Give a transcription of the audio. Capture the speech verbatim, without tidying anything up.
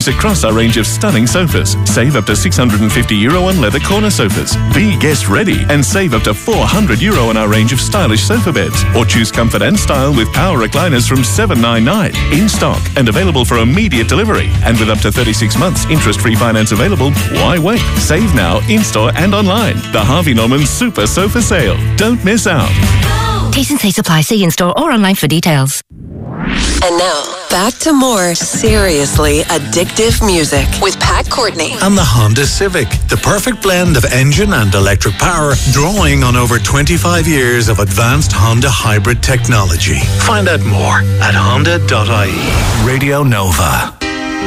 across our range of stunning sofas. Save up to six hundred fifty euro on leather corner sofas. Be guest ready and save up to four hundred euro on our range of stylish sofa beds. Or choose comfort and style with power recliners from seven ninety-nine. In stock and available for immediate delivery. And with up to thirty-six months interest-free finance available, why wait? Save now, in-store and online. The Harvey Norman Super Sofa Sale. Don't miss out. T's and C's apply. See in-store or online for details. And now, back to more seriously addictive music with Pat Courtney. And the Honda Civic, the perfect blend of engine and electric power, drawing on over twenty-five years of advanced Honda hybrid technology. Find out more at honda dot I E. Radio Nova.